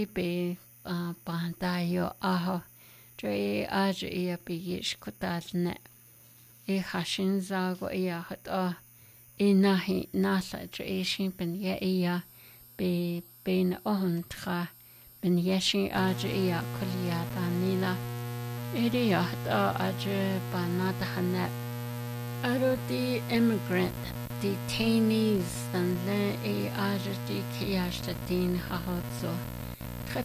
be bandayo aho dre aja ia bigish kutalne e hashin zago ia hata inahi nasa dre shin ben ya ia be ben ohuntra ben yeshin aja ia kulia danila idia hata aja banata hanet aro the immigrant detainees dan le e aja di kiyashta din hahotso